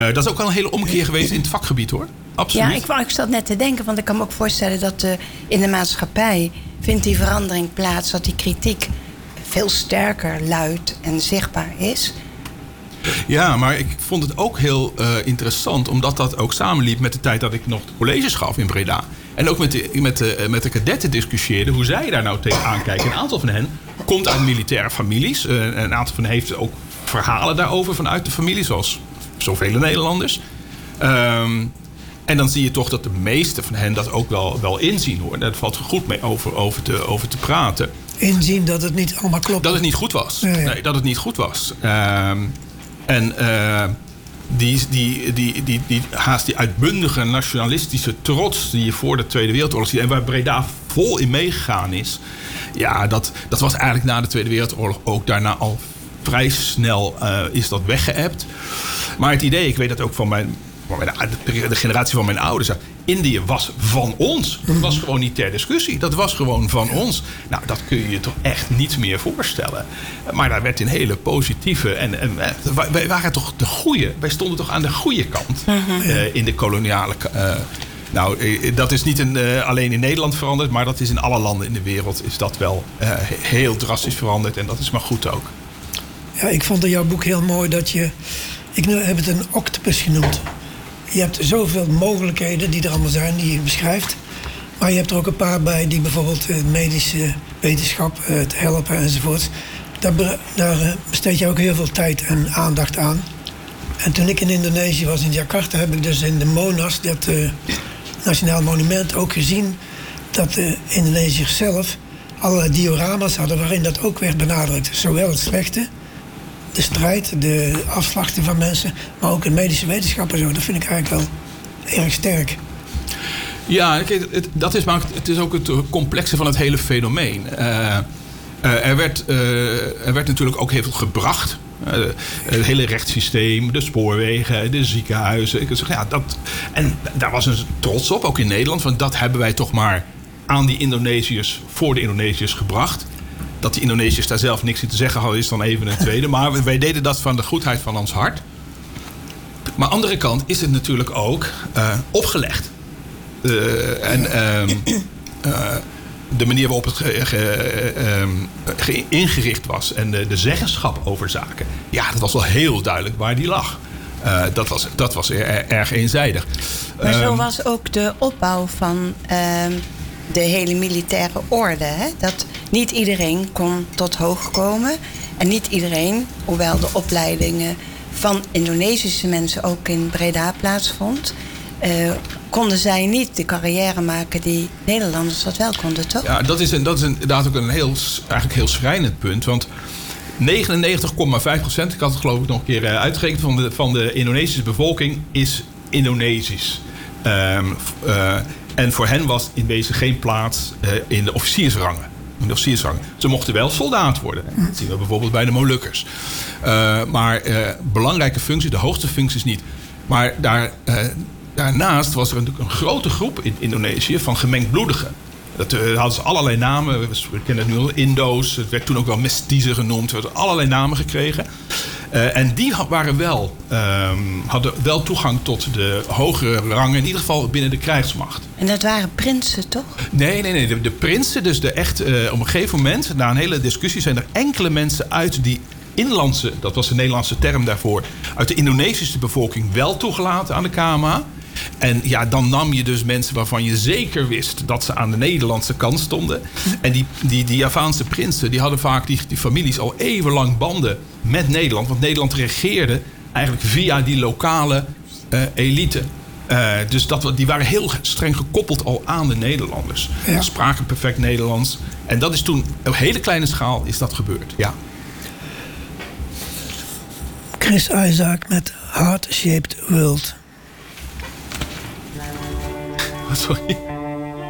Dat is ook wel een hele omkeer geweest in het vakgebied, hoor. Absoluut. Ja, ik zat net te denken, want ik kan me ook voorstellen dat in de maatschappij vindt die verandering plaats, dat die kritiek veel sterker, luid en zichtbaar is. Ja, maar ik vond het ook heel interessant, omdat dat ook samenliep met de tijd dat ik nog colleges gaf in Breda. En ook met de kadetten discussieerde hoe zij daar nou tegenaan kijken. Een aantal van hen komt uit militaire families. Een aantal van hen heeft ook verhalen daarover vanuit de familie, zoals zoveel Nederlanders. En dan zie je toch dat de meeste van hen dat ook wel inzien, hoor. Daar valt goed mee over te praten. Inzien dat het niet allemaal klopt. Dat het niet goed was. Nee, dat het niet goed was. Die uitbundige nationalistische trots die je voor de Tweede Wereldoorlog ziet en waar Breda vol in meegegaan is. Ja, dat was eigenlijk na de Tweede Wereldoorlog ook daarna al vrij snel is dat weggeëpt. Maar het idee, ik weet dat ook van de generatie van mijn ouders. Indië was van ons. Dat was gewoon niet ter discussie. Dat was gewoon van ons. Nou, dat kun je je toch echt niet meer voorstellen. Maar daar werd een hele positieve. En wij waren toch de goeie. Wij stonden toch aan de goede kant in de koloniale. Dat is niet alleen in Nederland veranderd, maar dat is in alle landen in de wereld is dat wel heel drastisch veranderd. En dat is maar goed ook. Ja, ik vond in jouw boek heel mooi dat ik heb het een octopus genoemd. Je hebt zoveel mogelijkheden die er allemaal zijn, die je beschrijft. Maar je hebt er ook een paar bij die bijvoorbeeld medische wetenschap, het helpen enzovoort. Daar besteed je ook heel veel tijd en aandacht aan. En toen ik in Indonesië was, in Jakarta, heb ik dus in de Monas, dat Nationaal Monument, ook gezien dat de Indonesiërs zelf allerlei diorama's hadden waarin dat ook werd benadrukt. Zowel het slechte, de strijd, de afslachting van mensen, maar ook in medische wetenschap en zo. Dat vind ik eigenlijk wel erg sterk. Ja, het is ook het complexe van het hele fenomeen. Er werd natuurlijk ook heel veel gebracht. Het hele rechtssysteem, de spoorwegen, de ziekenhuizen. En daar was een trots op, ook in Nederland. Want dat hebben wij toch maar aan die Indonesiërs, voor de Indonesiërs gebracht. Dat die Indonesiërs daar zelf niks in te zeggen hadden, is dan even een tweede. Maar wij deden dat van de goedheid van ons hart. Maar aan de andere kant is het natuurlijk ook opgelegd. De manier waarop het ingericht was en de zeggenschap over zaken. Ja, dat was wel heel duidelijk waar die lag. Dat was erg eenzijdig. Maar zo was ook de opbouw van de hele militaire orde. Hè? Dat niet iedereen kon tot hoog komen. En niet iedereen, hoewel de opleidingen van Indonesische mensen ook in Breda plaatsvond, konden zij niet de carrière maken die Nederlanders dat wel konden, toch? Ja, dat is inderdaad ook een heel schrijnend punt. Want 99,5%, ik had het geloof ik nog een keer uitgerekend, van de Indonesische bevolking is Indonesisch. En voor hen was in wezen geen plaats in de officiersrangen. Ze mochten wel soldaat worden. Dat zien we bijvoorbeeld bij de Molukkers. Maar belangrijke functies, de hoogste functies niet. Maar daarnaast was er natuurlijk een grote groep in Indonesië van gemengdbloedigen. Dat hadden ze allerlei namen. We kennen het nu al, Indo's. Het werd toen ook wel mestizen genoemd. We hadden allerlei namen gekregen. En die hadden wel toegang tot de hogere rangen. In ieder geval binnen de krijgsmacht. En dat waren prinsen, toch? Nee. De prinsen, dus op een gegeven moment, na een hele discussie, zijn er enkele mensen uit die inlandse, dat was de Nederlandse term daarvoor, uit de Indonesische bevolking wel toegelaten aan de KMA. En ja, dan nam je dus mensen waarvan je zeker wist dat ze aan de Nederlandse kant stonden. En die Javaanse prinsen, die hadden vaak die families al eeuwenlang banden met Nederland. Want Nederland regeerde eigenlijk via die lokale elite. Dus die waren heel streng gekoppeld al aan de Nederlanders. Ja. Spraken perfect Nederlands. En dat is toen, op hele kleine schaal is dat gebeurd, ja. Chris Isaak met Heart Shaped World. Sorry.